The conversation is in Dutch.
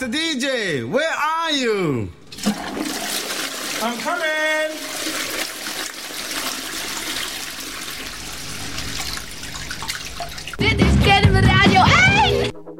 Master DJ, where are you? I'm coming. Dit is